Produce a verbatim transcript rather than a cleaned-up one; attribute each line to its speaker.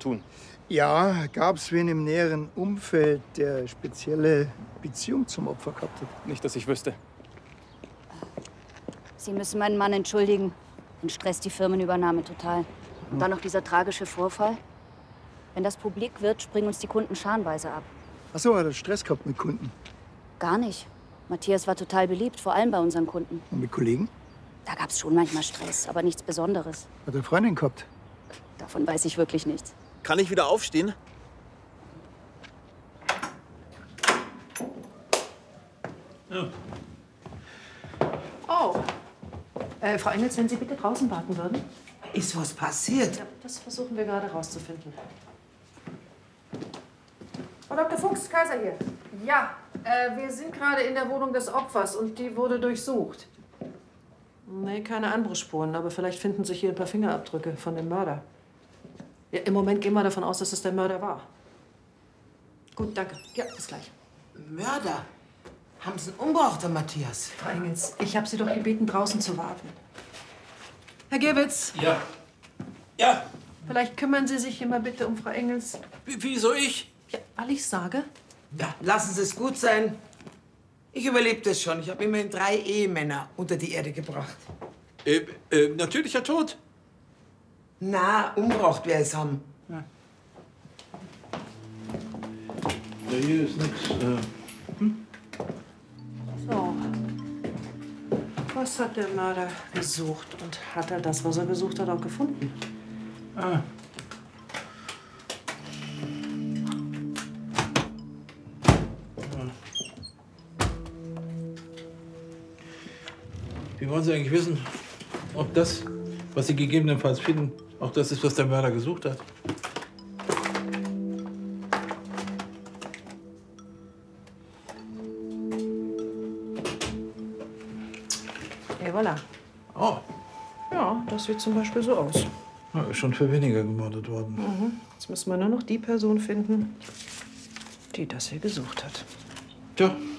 Speaker 1: tun.
Speaker 2: Ja, gab es wen im näheren Umfeld, der spezielle Beziehung zum Opfer gehabt hat?
Speaker 1: Nicht, dass ich wüsste.
Speaker 3: Sie müssen meinen Mann entschuldigen. Den stresst die Firmenübernahme total. Und dann noch dieser tragische Vorfall. Wenn das publik wird, springen uns die Kunden scharenweise ab.
Speaker 2: Ach so, hat er Stress gehabt mit Kunden?
Speaker 3: Gar nicht. Matthias war total beliebt, vor allem bei unseren Kunden.
Speaker 2: Und mit Kollegen?
Speaker 3: Da gab es schon manchmal Stress, aber nichts Besonderes.
Speaker 2: Hat er Freundin gehabt?
Speaker 3: Davon weiß ich wirklich nichts.
Speaker 4: Kann ich wieder aufstehen?
Speaker 5: Ja. Oh. Äh, Frau Engels, wenn Sie bitte draußen warten würden.
Speaker 6: Ist was passiert?
Speaker 5: Ja, das versuchen wir gerade rauszufinden. Frau Doktor Fuchs, Kaiser hier. Ja, äh, wir sind gerade in der Wohnung des Opfers und die wurde durchsucht. Nee, keine Einbruchsspuren, aber vielleicht finden sich hier ein paar Fingerabdrücke von dem Mörder. Ja, im Moment gehen wir davon aus, dass es der Mörder war. Gut, danke. Ja, bis gleich.
Speaker 6: Mörder? Haben Sie einen umgebracht, der Matthias?
Speaker 5: Frau Engels, ich habe Sie doch gebeten, draußen zu warten. Herr Gewitz.
Speaker 4: Ja. Ja.
Speaker 5: Vielleicht kümmern Sie sich immer bitte um Frau Engels.
Speaker 4: W wieso ich?
Speaker 5: Ja, weil ich sage.
Speaker 6: Ja, lassen Sie es gut sein. Ich überlebe das schon. Ich habe immerhin drei Ehemänner unter die Erde gebracht.
Speaker 4: Äh, äh, natürlicher Tod.
Speaker 6: Na, umgebracht wer es haben.
Speaker 4: Ja.
Speaker 7: Ja, hier ist nichts. Äh, hm?
Speaker 5: So. Was hat der Mörder gesucht? Und hat er das, was er gesucht hat, auch gefunden?
Speaker 7: Ah. Wie wollen Sie eigentlich wissen, ob das, was Sie gegebenenfalls finden, auch das ist, was der Mörder gesucht hat?
Speaker 5: Et voilà.
Speaker 7: Oh.
Speaker 5: Ja, das sieht zum Beispiel so aus.
Speaker 7: Ja, ist schon für weniger gemordet worden.
Speaker 5: Mhm. Jetzt müssen wir nur noch die Person finden, die das hier gesucht hat.
Speaker 7: Tja.